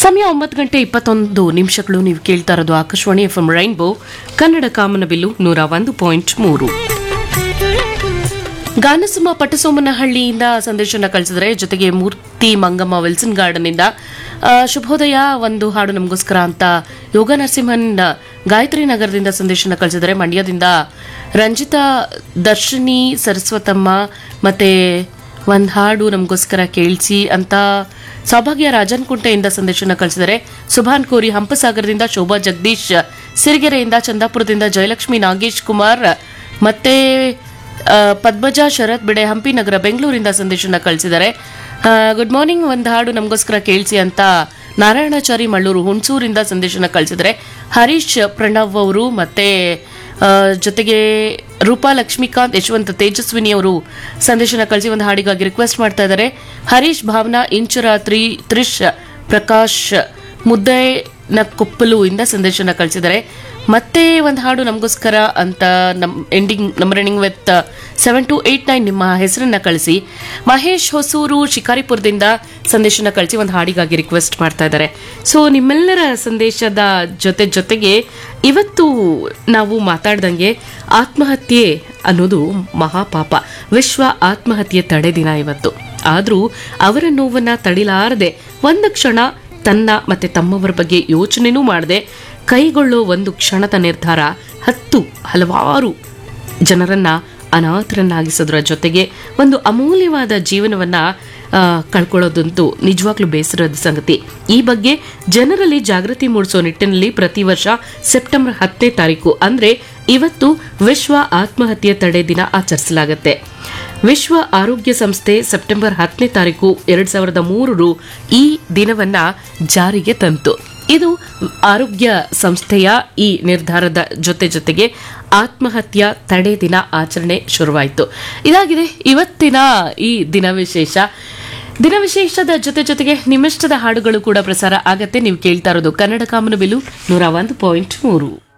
ಸಮಯ 9:21 ನೀವು ಕೇಳ್ತಾ ಇರೋದು ಆಕಾಶವಾಣಿ ಎಫ್ಎಂ ರೈನ್ಬೋ ಕನ್ನಡ ಕಾಮನಬಿಲ್ಲು 101.3. ಗಾನಸುಮ ಪಟ್ಟಸೋಮನಹಳ್ಳಿಯಿಂದ ಸಂದೇಶನ ಕಳಿಸಿದರೆ, ಜೊತೆಗೆ ಮೂರ್ತಿ ಮಂಗಮ್ಮ ವಿಲ್ಸನ್ ಗಾರ್ಡನ್ ಇಂದ ಶುಭೋದಯ, ಒಂದು ಹಾಡು ನಮಗೋಸ್ಕರ ಅಂತ ಯೋಗ ನರಸಿಂಹನ್ ಗಾಯತ್ರಿ ನಗರದಿಂದ ಸಂದೇಶನ ಕಳಿಸಿದರೆ, ಮಂಡ್ಯದಿಂದ ರಂಜಿತಾ ದರ್ಶಿನಿ ಸರಸ್ವತಮ್ಮ ಮತ್ತೆ ಒಂದು ಹಾಡು ನಮಗೋಸ್ಕರ ಕೇಳಿಸಿ ಅಂತ ಸೌಭಾಗ್ಯ ರಾಜನ್ಕುಂಟೆಯಿಂದ ಸಂದೇಶನ ಕಳಿಸಿದರೆ, ಸುಭಾನ್ ಕೋರಿ ಹಂಪಸಾಗರದಿಂದ, ಶೋಭಾ ಜಗದೀಶ್ ಸಿರಿಗೆರೆಯಿಂದ, ಚಂದಾಪುರದಿಂದ ಜಯಲಕ್ಷ್ಮಿ ನಾಗೇಶ್ ಕುಮಾರ್ ಮತ್ತೆ ಪದ್ಮಜ ಶರತ್ ಬಿಡೆ ಹಂಪಿ ನಗರ ಬೆಂಗಳೂರಿಂದ ಸಂದೇಶನ ಕಳಿಸಿದ್ದಾರೆ. ಗುಡ್ ಮಾರ್ನಿಂಗ್, ಒಂದು ಹಾಡು ನಮಗೋಸ್ಕರ ಕೇಳಿಸಿ ಅಂತ ನಾರಾಯಣಾಚಾರಿ ಮಳ್ಳೂರು ಹುಣಸೂರಿಂದ ಸಂದೇಶನ ಕಳಿಸಿದರೆ, ಹರೀಶ್ ಪ್ರಣವ್ ಅವರು ಮತ್ತೆ ಜೊತೆಗೆ ರೂಪಾ ಲಕ್ಷ್ಮೀಕಾಂತ್ ಯಶವಂತ ತೇಜಸ್ವಿನಿ ಅವರು ಸಂದೇಶನ ಕಳಿಸಿ ಒಂದು ಹಾಡಿಗಾಗಿ ರಿಕ್ವೆಸ್ಟ್ ಮಾಡ್ತಾ ಇದ್ದಾರೆ. ಹರೀಶ್ ಭಾವನಾ ಇಂಚರಾತ್ರಿ ತ್ರಿಶ್ ಪ್ರಕಾಶ್ ಮುದ್ದಯ್ಯನ ಕೊಪ್ಪಲು ಇಂದ ಸಂದೇಶನ ಕಳಿಸಿದ್ದಾರೆ. ಮತ್ತೆ ಒಂದು ಹಾಡು ನಮಗೋಸ್ಕರ ಅಂತ ನಂಬರ್ ಎಂಡಿಂಗ್ ವಿತ್ 7289 ನಿಮ್ಮ ಹೆಸರನ್ನ ಕಳಿಸಿ ಮಹೇಶ್ ಹೊಸೂರು ಶಿಕಾರಿಪುರದಿಂದ ಸಂದೇಶನ ಕಳಿಸಿ ಒಂದು ಹಾಡಿಗಾಗಿ ರಿಕ್ವೆಸ್ಟ್ ಮಾಡ್ತಾ ಇದ್ದಾರೆ. ಸೊ ನಿಮ್ಮೆಲ್ಲರ ಸಂದೇಶದ ಜೊತೆಗೆ ಇವತ್ತು ನಾವು ಮಾತಾಡ್ದಂಗೆ ಆತ್ಮಹತ್ಯೆ ಅನ್ನೋದು ಮಹಾಪಾಪ. ವಿಶ್ವ ಆತ್ಮಹತ್ಯೆ ತಡೆ ದಿನ ಇವತ್ತು. ಆದರೂ ಅವರ ನೋವನ್ನ ತಡಿಲಾರದೆ ಒಂದು ಕ್ಷಣ ತನ್ನ ಮತ್ತೆ ತಮ್ಮವರ ಬಗ್ಗೆ ಯೋಚನೆನೂ ಮಾಡದೆ ಕೈಗೊಳ್ಳೋ ಒಂದು ಕ್ಷಣದ ನಿರ್ಧಾರ ಹಲವಾರು ಜನರನ್ನ ಅನಾಥರನ್ನಾಗಿಸೋದ್ರ ಜೊತೆಗೆ ಒಂದು ಅಮೂಲ್ಯವಾದ ಜೀವನವನ್ನ ಕಳ್ಕೊಳ್ಳೋದಂತೂ ನಿಜವಾಗ್ಲೂ ಬೇಸರದ ಸಂಗತಿ. ಈ ಬಗ್ಗೆ ಜನರಲ್ಲಿ ಜಾಗೃತಿ ಮೂಡಿಸೋ ನಿಟ್ಟಿನಲ್ಲಿ ಪ್ರತಿ ವರ್ಷ ಸೆಪ್ಟೆಂಬರ್ 10ನೇ ತಾರೀಕು ಅಂದ್ರೆ ಇವತ್ತು ವಿಶ್ವ ಆತ್ಮಹತ್ಯೆ ತಡೆ ದಿನ ಆಚರಿಸಲಾಗುತ್ತೆ. ವಿಶ್ವ ಆರೋಗ್ಯ ಸಂಸ್ಥೆ ಸೆಪ್ಟೆಂಬರ್ 10ನೇ ತಾರೀಕು 2003 ಈ ದಿನವನ್ನ ಜಾರಿಗೆ ತಂತು. ಇದು ಆರೋಗ್ಯ ಸಂಸ್ಥೆಯ ಈ ನಿರ್ಧಾರದ ಜೊತೆಗೆ ಆತ್ಮಹತ್ಯೆ ತಡೆ ದಿನ ಆಚರಣೆ ಶುರುವಾಯಿತು. ಇದಾಗಿದೆ ಇವತ್ತಿನ ಈ ದಿನವಿಶೇಷದ ಜೊತೆಗೆ ನಿಮ್ಮಿಷ್ಟದ ಹಾಡುಗಳು ಕೂಡ ಪ್ರಸಾರ ಆಗತ್ತೆ. ನೀವು ಕೇಳ್ತಾ ಇರೋದು ಕನ್ನಡ ಕಾಮನಬಿಲ್ಲು 101.3.